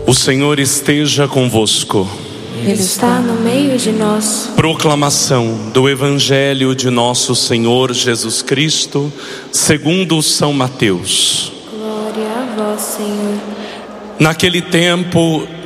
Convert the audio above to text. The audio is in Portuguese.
O Senhor esteja convosco. Ele está no meio de nós. Proclamação do Evangelho de nosso Senhor Jesus Cristo, segundo São Mateus. Glória a vós, Senhor. Naquele tempo,